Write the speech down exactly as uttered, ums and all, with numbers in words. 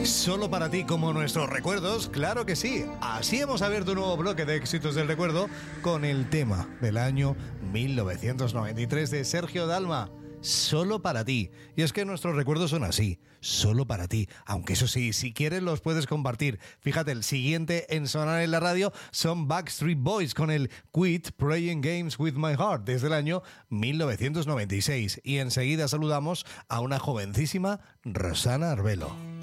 Solo para ti, como nuestros recuerdos, claro que sí. Así hemos abierto un nuevo bloque de éxitos del recuerdo con el tema del año mil novecientos noventa y tres de Sergio Dalma. Solo para ti. Y es que nuestros recuerdos son así, solo para ti. Aunque eso sí, si quieres los puedes compartir. Fíjate, el siguiente en sonar en la radio son Backstreet Boys con el Quit Playing Games With My Heart desde el año mil novecientos noventa y seis. Y enseguida saludamos a una jovencísima Rosana Arbelo.